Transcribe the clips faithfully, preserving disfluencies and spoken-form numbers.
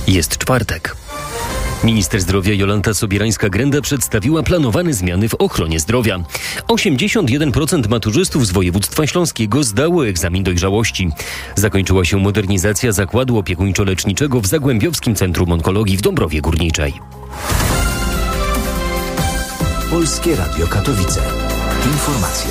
Jest czwartek. Minister zdrowia Jolanta Sobierańska-Grenda przedstawiła planowane zmiany w ochronie zdrowia. osiemdziesiąt jeden procent maturzystów z województwa śląskiego zdało egzamin dojrzałości. Zakończyła się modernizacja zakładu opiekuńczo-leczniczego w Zagłębiowskim Centrum Onkologii w Dąbrowie Górniczej. Polskie Radio Katowice. Informacje.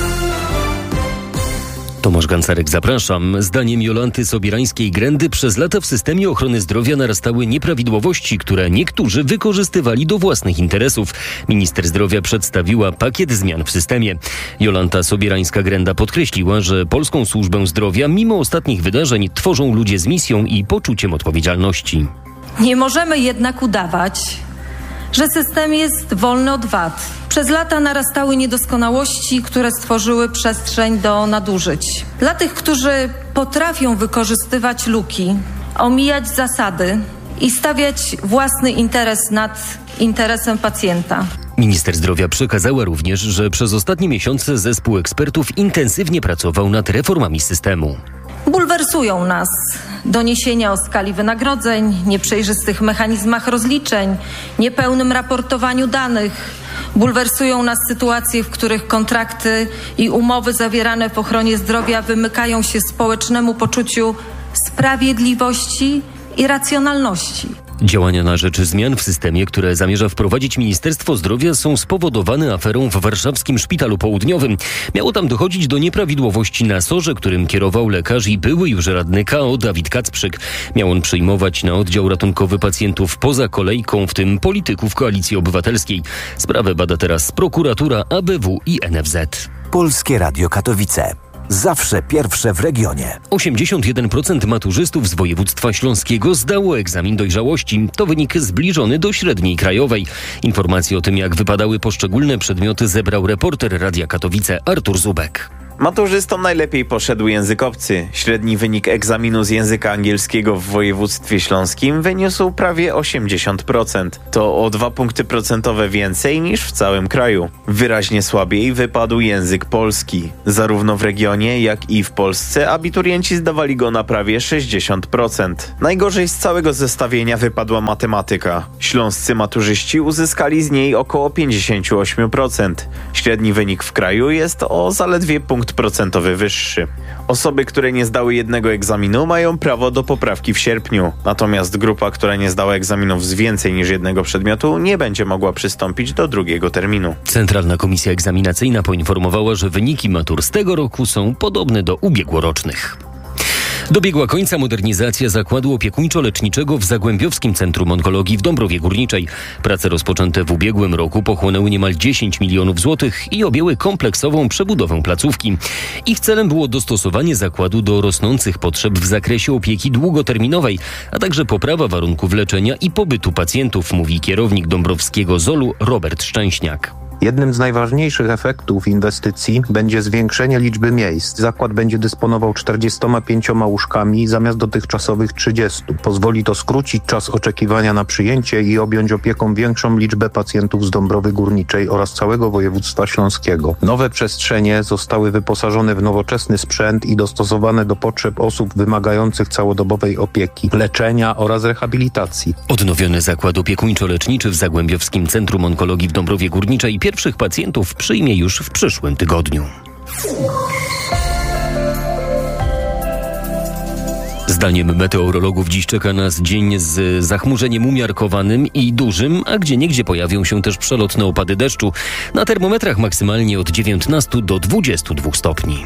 Tomasz Gancarek, zapraszam. Zdaniem Jolanty Sobierańskiej-Grendy przez lata w systemie ochrony zdrowia narastały nieprawidłowości, które niektórzy wykorzystywali do własnych interesów. Minister zdrowia przedstawiła pakiet zmian w systemie. Jolanta Sobierańska-Grenda podkreśliła, że polską służbę zdrowia mimo ostatnich wydarzeń tworzą ludzie z misją i poczuciem odpowiedzialności. Nie możemy jednak udawać, że system jest wolny od wad. Przez lata narastały niedoskonałości, które stworzyły przestrzeń do nadużyć. Dla tych, którzy potrafią wykorzystywać luki, omijać zasady i stawiać własny interes nad interesem pacjenta. Minister zdrowia przekazała również, że przez ostatnie miesiące zespół ekspertów intensywnie pracował nad reformami systemu. Bulwersują nas doniesienia o skali wynagrodzeń, nieprzejrzystych mechanizmach rozliczeń, niepełnym raportowaniu danych. Bulwersują nas sytuacje, w których kontrakty i umowy zawierane w ochronie zdrowia wymykają się społecznemu poczuciu sprawiedliwości i racjonalności. Działania na rzecz zmian w systemie, które zamierza wprowadzić Ministerstwo Zdrowia, są spowodowane aferą w warszawskim Szpitalu Południowym. Miało tam dochodzić do nieprawidłowości na sorze, którym kierował lekarz i były już radny K O Dawid Kacprzyk. Miał on przyjmować na oddział ratunkowy pacjentów poza kolejką, w tym polityków Koalicji Obywatelskiej. Sprawę bada teraz prokuratura, A B W i N F Z. Polskie Radio Katowice. Zawsze pierwsze w regionie. osiemdziesiąt jeden procent maturzystów z województwa śląskiego zdało egzamin dojrzałości. To wynik zbliżony do średniej krajowej. Informacje o tym, jak wypadały poszczególne przedmioty, zebrał reporter Radia Katowice Artur Zubek. Maturzystom najlepiej poszedł język obcy. Średni wynik egzaminu z języka angielskiego w województwie śląskim wyniósł prawie osiemdziesiąt procent. To o dwa punkty procentowe więcej niż w całym kraju. Wyraźnie słabiej wypadł język polski. Zarówno w regionie, jak i w Polsce abiturienci zdawali go na prawie sześćdziesiąt procent. Najgorzej z całego zestawienia wypadła matematyka. Śląscy maturzyści uzyskali z niej około pięćdziesiąt osiem procent. Średni wynik w kraju jest o zaledwie punkt procentowy wyższy. Osoby, które nie zdały jednego egzaminu, mają prawo do poprawki w sierpniu. Natomiast grupa, która nie zdała egzaminów z więcej niż jednego przedmiotu, nie będzie mogła przystąpić do drugiego terminu. Centralna Komisja Egzaminacyjna poinformowała, że wyniki matur z tego roku są podobne do ubiegłorocznych. Dobiegła końca modernizacja zakładu opiekuńczo-leczniczego w Zagłębiowskim Centrum Onkologii w Dąbrowie Górniczej. Prace rozpoczęte w ubiegłym roku pochłonęły niemal dziesięć milionów złotych i objęły kompleksową przebudowę placówki. Ich celem było dostosowanie zakładu do rosnących potrzeb w zakresie opieki długoterminowej, a także poprawa warunków leczenia i pobytu pacjentów, mówi kierownik dąbrowskiego Z O L-u Robert Szczęśniak. Jednym z najważniejszych efektów inwestycji będzie zwiększenie liczby miejsc. Zakład będzie dysponował czterdziestoma pięcioma łóżkami zamiast dotychczasowych trzydziestu. Pozwoli to skrócić czas oczekiwania na przyjęcie i objąć opieką większą liczbę pacjentów z Dąbrowy Górniczej oraz całego województwa śląskiego. Nowe przestrzenie zostały wyposażone w nowoczesny sprzęt i dostosowane do potrzeb osób wymagających całodobowej opieki, leczenia oraz rehabilitacji. Odnowiony zakład opiekuńczo-leczniczy w Zagłębiowskim Centrum Onkologii w Dąbrowie Górniczej pierwszych pacjentów przyjmie już w przyszłym tygodniu. Zdaniem meteorologów dziś czeka nas dzień z zachmurzeniem umiarkowanym i dużym, a gdzieniegdzie pojawią się też przelotne opady deszczu. Na termometrach maksymalnie od dziewiętnastu do dwudziestu dwóch stopni.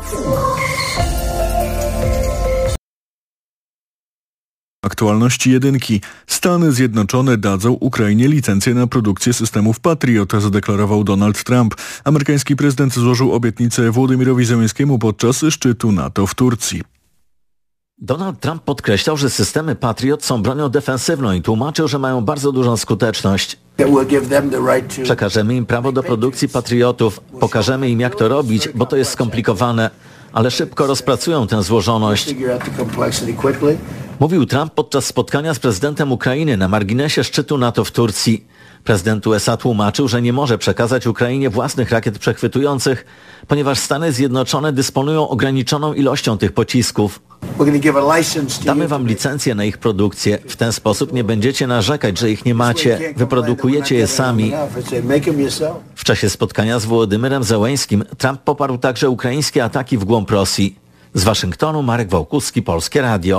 Aktualności jedynki. Stany Zjednoczone dadzą Ukrainie licencję na produkcję systemów Patriot, zadeklarował Donald Trump. Amerykański prezydent złożył obietnicę Władimirowi Zełenskiemu podczas szczytu NATO w Turcji. Donald Trump podkreślał, że systemy Patriot są bronią defensywną i tłumaczył, że mają bardzo dużą skuteczność. Przekażemy im prawo do produkcji Patriotów, pokażemy im, jak to robić, bo to jest skomplikowane, ale szybko rozpracują tę złożoność. Mówił Trump podczas spotkania z prezydentem Ukrainy na marginesie szczytu NATO w Turcji. Prezydent U S A tłumaczył, że nie może przekazać Ukrainie własnych rakiet przechwytujących, ponieważ Stany Zjednoczone dysponują ograniczoną ilością tych pocisków. Damy wam licencję na ich produkcję. W ten sposób nie będziecie narzekać, że ich nie macie. Wyprodukujecie je sami. W czasie spotkania z Wołodymyrem Zełeńskim Trump poparł także ukraińskie ataki w głąb Rosji. Z Waszyngtonu Marek Wałkuski, Polskie Radio.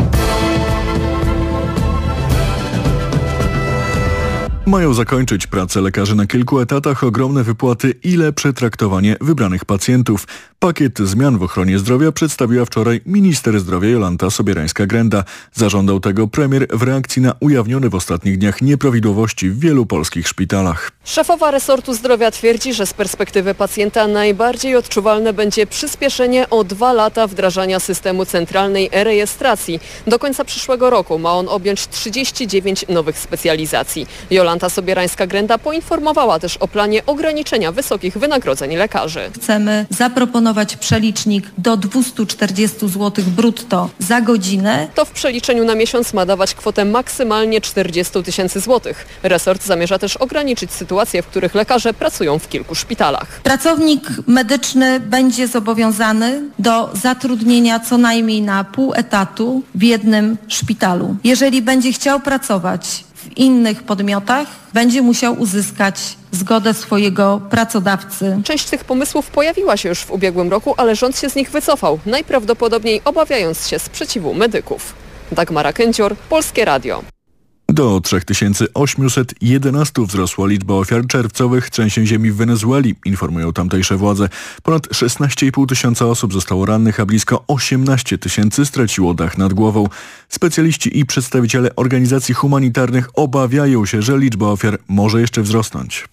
Mają zakończyć pracę lekarzy na kilku etatach, ogromne wypłaty i lepsze traktowanie wybranych pacjentów. Pakiet zmian w ochronie zdrowia przedstawiła wczoraj minister zdrowia Jolanta Sobierajska-Grenda. Zażądał tego premier w reakcji na ujawnione w ostatnich dniach nieprawidłowości w wielu polskich szpitalach. Szefowa resortu zdrowia twierdzi, że z perspektywy pacjenta najbardziej odczuwalne będzie przyspieszenie o dwa lata wdrażania systemu centralnej e-rejestracji. Do końca przyszłego roku ma on objąć trzydzieści dziewięć nowych specjalizacji. Jolanta Sobierańska-Grenda poinformowała też o planie ograniczenia wysokich wynagrodzeń lekarzy. Chcemy zaproponować przelicznik do dwieście czterdzieści złotych brutto za godzinę. To w przeliczeniu na miesiąc ma dawać kwotę maksymalnie czterdzieści tysięcy złotych. Resort zamierza też ograniczyć sytuacje, w których lekarze pracują w kilku szpitalach. Pracownik medyczny będzie zobowiązany do zatrudnienia co najmniej na pół etatu w jednym szpitalu. Jeżeli będzie chciał pracować w innych podmiotach, będzie musiał uzyskać zgodę swojego pracodawcy. Część tych pomysłów pojawiła się już w ubiegłym roku, ale rząd się z nich wycofał, najprawdopodobniej obawiając się sprzeciwu medyków. Dagmara Kędzior, Polskie Radio. Do trzy tysiące osiemset jedenaście wzrosła liczba ofiar czerwcowych trzęsień ziemi w Wenezueli, informują tamtejsze władze. Ponad szesnaście i pół tysiąca osób zostało rannych, a blisko osiemnaście tysięcy straciło dach nad głową. Specjaliści i przedstawiciele organizacji humanitarnych obawiają się, że liczba ofiar może jeszcze wzrosnąć.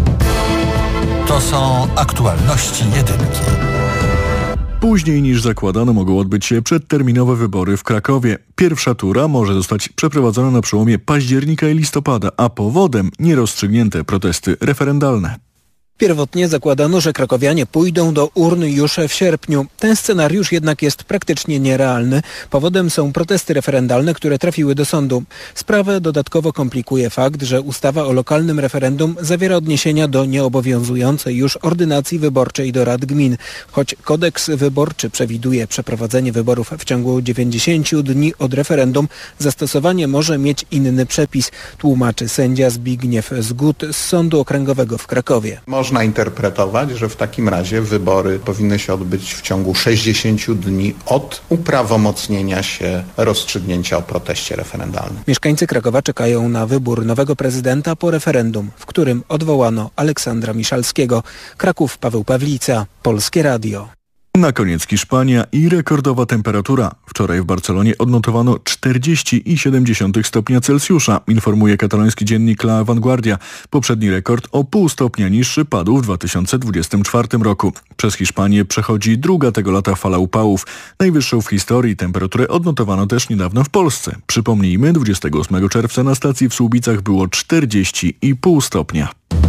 To są aktualności jedynki. Później niż zakładano mogą odbyć się przedterminowe wybory w Krakowie. Pierwsza tura może zostać przeprowadzona na przełomie października i listopada, a powodem nierozstrzygnięte protesty referendalne. Pierwotnie zakładano, że krakowianie pójdą do urn już w sierpniu. Ten scenariusz jednak jest praktycznie nierealny. Powodem są protesty referendalne, które trafiły do sądu. Sprawę dodatkowo komplikuje fakt, że ustawa o lokalnym referendum zawiera odniesienia do nieobowiązującej już ordynacji wyborczej do rad gmin. Choć kodeks wyborczy przewiduje przeprowadzenie wyborów w ciągu dziewięćdziesięciu dni od referendum, zastosowanie może mieć inny przepis, tłumaczy sędzia Zbigniew Zgód z Sądu Okręgowego w Krakowie. Można interpretować, że w takim razie wybory powinny się odbyć w ciągu sześćdziesięciu dni od uprawomocnienia się rozstrzygnięcia o proteście referendalnym. Mieszkańcy Krakowa czekają na wybór nowego prezydenta po referendum, w którym odwołano Aleksandra Miszalskiego. Kraków, Paweł Pawlica, Polskie Radio. Na koniec Hiszpania i rekordowa temperatura. Wczoraj w Barcelonie odnotowano czterdzieści i siedem dziesiątych stopnia Celsjusza, informuje kataloński dziennik La Vanguardia. Poprzedni rekord o pół stopnia niższy padł w dwa tysiące dwudziestym czwartym roku. Przez Hiszpanię przechodzi druga tego lata fala upałów. Najwyższą w historii temperaturę odnotowano też niedawno w Polsce. Przypomnijmy, dwudziestego ósmego czerwca na stacji w Słubicach było czterdzieści i pół stopnia.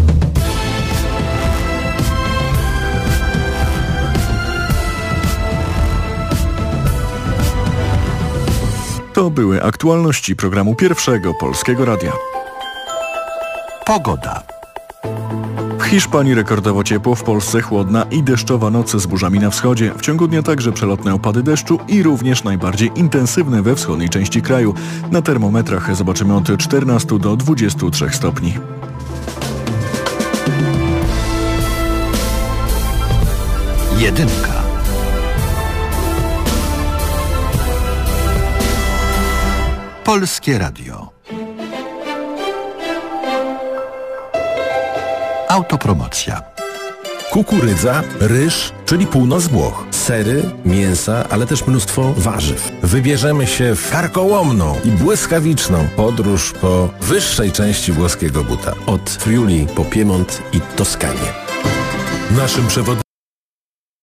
To były aktualności programu Pierwszego Polskiego Radia. Pogoda. W Hiszpanii rekordowo ciepło, w Polsce chłodna i deszczowa noc z burzami na wschodzie. W ciągu dnia także przelotne opady deszczu i również najbardziej intensywne we wschodniej części kraju. Na termometrach zobaczymy od czternastu do dwudziestu trzech stopni. Jedynka. Polskie Radio. Autopromocja. Kukurydza, ryż, czyli północ Włoch, sery, mięsa, ale też mnóstwo warzyw. Wybierzemy się w karkołomną i błyskawiczną podróż po wyższej części włoskiego buta. Od Friuli po Piemont i Toskanię. Naszym przewodnikiem